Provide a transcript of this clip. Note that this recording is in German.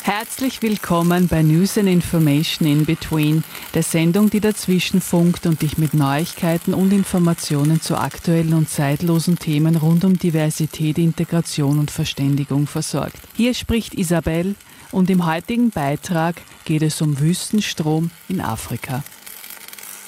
Herzlich willkommen bei News and Information in Between, der Sendung, die dazwischen funkt und dich mit Neuigkeiten und Informationen zu aktuellen und zeitlosen Themen rund um Diversität, Integration und Verständigung versorgt. Hier spricht Isabel und im heutigen Beitrag geht es um Wüstenstrom in Afrika.